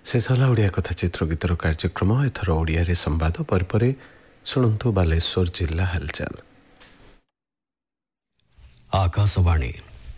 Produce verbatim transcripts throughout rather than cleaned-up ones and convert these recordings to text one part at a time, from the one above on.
शेष होला ओडिया कथा चित्रगीतर कार्यक्रम एथर ओडिया रे संवाद पर परे शुणु बालेश्वर जिला हालचाल। आकाशवाणी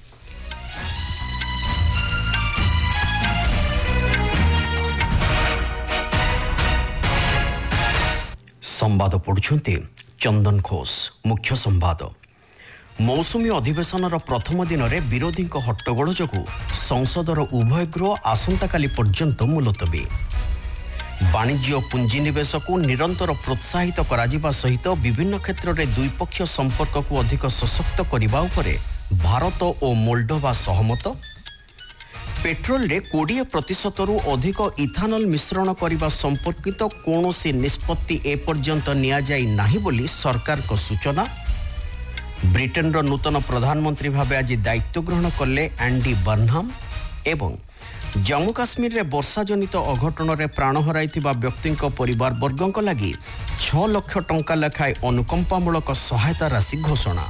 संवाद पढ़ुछन्ति चंदन घोष। मुख्य संवाद मौसुमी अधिवेशन प्रथम दिन में विरोधी हट्टगोल जोगु संसदर उभय गृह आसंता काली पर्यंत मुलतवी। वाणिज्य पुंजीनिवेश को निरंतर प्रोत्साहित करा सहित विभिन्न क्षेत्र में द्विपक्ष संपर्क को अधिक सशक्त करने उपरे भारत और मोल्डोवा सहमत। पेट्रोल रे बीस प्रतिशत रु अधिक इथानल मिश्रण करने संपर्कित कौन सी निष्पत्ति एपर्यंत निया जाई नाही बोली सरकार को सूचना। ब्रिटेन रो नूतन प्रधानमंत्री भावे आज दायित्व ग्रहण कले एंडी बर्नहाम। एवं जम्मू काश्मीर रे वर्षा जनित अघटन रे प्राण हराइथिबा व्यक्तिंक परिवार वर्गंक लागि छह लाख टंका लेखाए अनुकंपामूलक सहायता राशि घोषणा।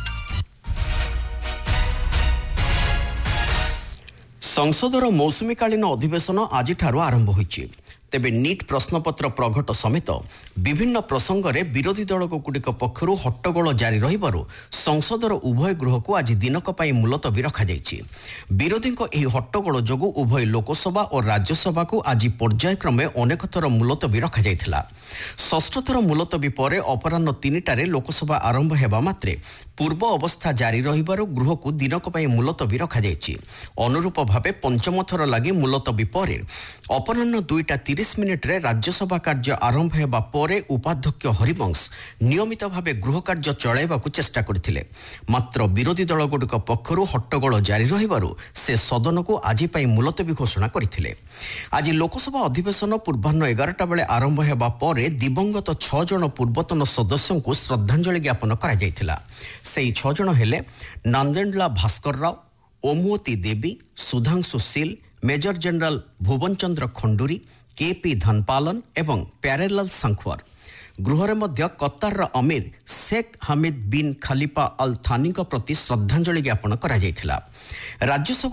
संसदर मौसुमीकालीन अधिवेशन आज आरंभ होइछि। तेबे नीट प्रश्नपत्र प्रघट समेत विभिन्न प्रसंग रे विरोधी दल गुड़िक पक्षरु हट्टगोल जारी रहिबारु संसदर उभय गृह को आज दिनक पई मुलतवी रखा जाइछि। विरोधी एही हट्टगोल जोगु उभय लोकसभा और राज्यसभा को आज पर्यायक्रमे अनेक थर मुलतवी रखा जाइथिला। षष्ठ थर मुलतवी परे अपराह्न तीनटारे लोकसभा आरंभ हेबा मात्रे पूर्व अवस्था जारी रहिबारु गृह को दिनक पई मुलतवी रखा जाइछि। अनुरूप भावे पंचम थर लागि मुलतवी परे अपराह्न दुईटा तीस मिनिट रे राज्यसभा कार्य आरंभ हेबा परे उपाध्यक्ष हरिवंश नियमित भावे गृह कार्य चलाइबाकू चेष्टा करथिले। मात्र विरोधी दल गुड़िक पक्षरु हट्टगोल जारी रहिबारु से सदन को आज पई मुलतवी घोषणा करथिले। आज लोकसभा अधिवेशन पूर्वाह्न एगारटा बेले आरंभ हेबा परे दिवंगत छह जन पूर्वतन सदस्यों को श्रद्धांजलि ज्ञापन करा जायथिला। सेही छह जन हेले नांदेंडला भास्कर राव, ओमवती देवी, सुधांशु सील, मेजर जनरल भुवन चंद्र खंडूरी, केपी धनपालन एवं प्यारेलाल सांखवार। गृह मध्य कतार अमीर शेख हामिद बिन खलीफा अल थानी प्रति श्रद्धांजलि ज्ञापन करा जायथिला। राज्यसभा